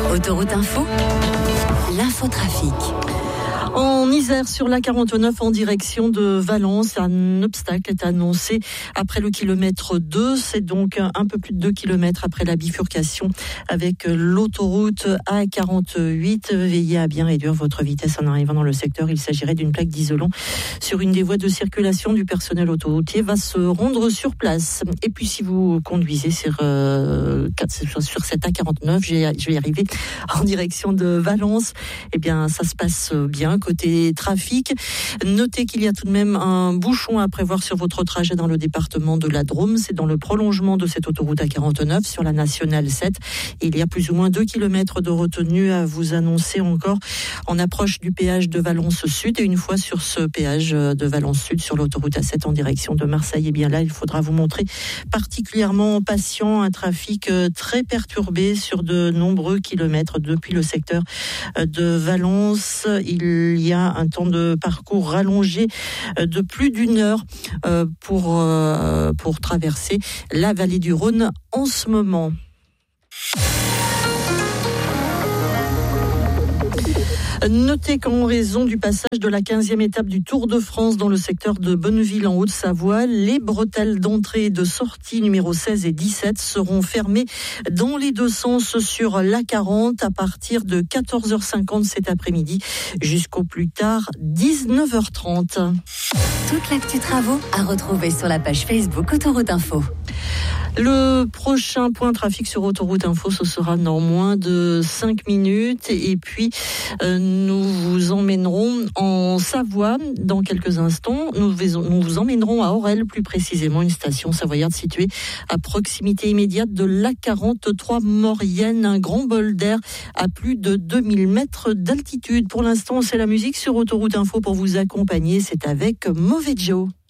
Autoroute Info, l'infotrafic. En Isère, sur la 49 en direction de Valence, un obstacle est annoncé après le kilomètre 2. C'est donc un peu plus de 2 km après la bifurcation avec l'autoroute A48. Veillez à bien réduire votre vitesse en arrivant dans le secteur. Il s'agirait d'une plaque d'isolant sur une des voies de circulation. Du personnel autoroutier va se rendre sur place. Et puis si vous conduisez sur cette A49, je vais y arriver, en direction de Valence, eh bien ça se passe bien. Côté trafic, notez qu'il y a tout de même un bouchon à prévoir sur votre trajet dans le département de la Drôme. C'est dans le prolongement de cette autoroute A49 sur la nationale 7. Il y a plus ou moins 2 km de retenue à vous annoncer encore en approche du péage de Valence Sud. Et une fois sur ce péage de Valence Sud sur l'autoroute A7 en direction de Marseille, et bien là, il faudra vous montrer particulièrement patient. Un trafic très perturbé sur de nombreux kilomètres depuis le secteur de Valence. Il y a un temps de parcours rallongé de plus d'1 heure pour traverser la vallée du Rhône en ce moment. Notez qu'en raison du passage de la 15e étape du Tour de France dans le secteur de Bonneville en Haute-Savoie, les bretelles d'entrée et de sortie numéro 16 et 17 seront fermées dans les deux sens sur l'A40 à partir de 14h50 cet après-midi jusqu'au plus tard 19h30. Toute l'actu travaux à retrouver sur la page Facebook Autoroute Info. Le prochain point trafic sur Autoroute Info, ce sera dans moins de 5 minutes. Et puis, nous vous emmènerons en Savoie dans quelques instants. Nous vous emmènerons à Orel, plus précisément, une station savoyarde située à proximité immédiate de l'A43 Maurienne. Un grand bol d'air à plus de 2000 mètres d'altitude. Pour l'instant, c'est la musique sur Autoroute Info pour vous accompagner. C'est avec Mauvais Joe.